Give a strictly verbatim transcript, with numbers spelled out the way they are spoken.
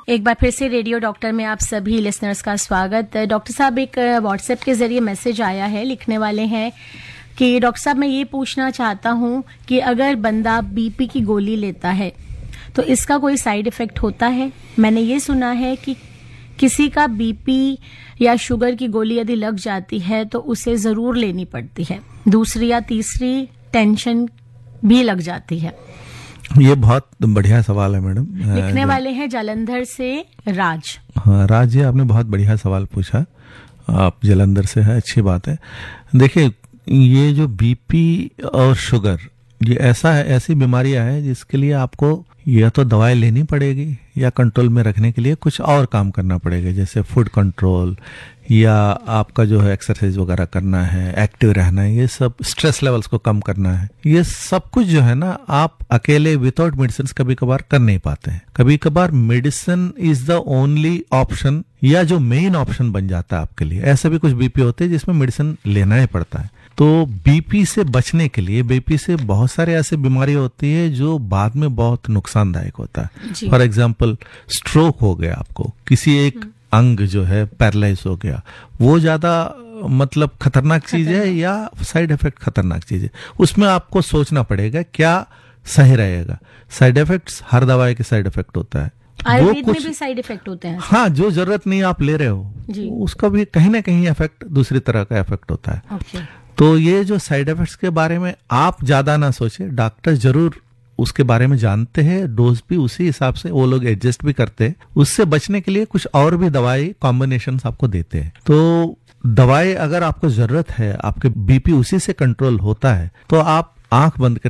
एक बार फिर से रेडियो डॉक्टर में आप सभी लिसनर्स का स्वागत। डॉक्टर साहब, एक व्हाट्सएप के जरिए मैसेज आया है, लिखने वाले हैं कि डॉक्टर साहब मैं ये पूछना चाहता हूँ कि अगर बंदा बीपी की गोली लेता है तो इसका कोई साइड इफेक्ट होता है? मैंने ये सुना है कि किसी का बीपी या शुगर की गोली यदि लग जाती है तो उसे जरूर लेनी पड़ती है, दूसरी या तीसरी टेंशन भी लग जाती है। ये बहुत बढ़िया सवाल है मैडम। लिखने वाले हैं जालंधर से राज। हाँ राज जी, आपने बहुत बढ़िया सवाल पूछा। आप जालंधर से हैं, अच्छी बात है। देखिए, ये जो बीपी और शुगर, ये ऐसा है, ऐसी बीमारियां हैं जिसके लिए आपको या तो दवाई लेनी पड़ेगी या कंट्रोल में रखने के लिए कुछ और काम करना पड़ेगा, जैसे फूड कंट्रोल या आपका जो है एक्सरसाइज वगैरह करना है, एक्टिव रहना है, ये सब स्ट्रेस लेवल्स को कम करना है। ये सब कुछ जो है ना आप अकेले विदाउट मेडिसिन कभी कभार कर नहीं पाते हैं। कभी कभार medicine is the only option या जो मेन ऑप्शन बन जाता है आपके लिए। ऐसे भी कुछ बीपी होते हैं जिसमें मेडिसिन लेना ही पड़ता है। तो बीपी से बचने के लिए, बीपी से बहुत सारे ऐसे बीमारी होती है जो बाद में बहुत नुकसानदायक होता है। फॉर एग्जाम्पल स्ट्रोक हो गया, आपको किसी एक अंग जो है पैरालाइज हो गया, वो ज्यादा मतलब खतरनाक चीज है या साइड इफेक्ट खतरनाक चीज है? उसमें आपको सोचना पड़ेगा क्या सही रहेगा। साइड इफेक्ट्स, हर दवाई के साइड इफेक्ट होता है, आयुर्वेद में भी साइड इफेक्ट होते हैं। हाँ, जो जरूरत नहीं आप ले रहे हो उसका भी कहीं ना कहीं इफेक्ट, दूसरी तरह का इफेक्ट होता है। okay. तो ये जो साइड इफेक्ट्स के बारे में आप ज्यादा ना सोचे, डॉक्टर जरूर उसके बारे में जानते हैं, डोज भी उसी हिसाब से वो लोग एडजस्ट भी करते हैं। उससे बचने के लिए कुछ और भी दवाई कॉम्बिनेशन आपको देते हैं। तो दवाई अगर आपको जरूरत है, आपके बीपी उसी से कंट्रोल होता है, तो आप आंख बंद कर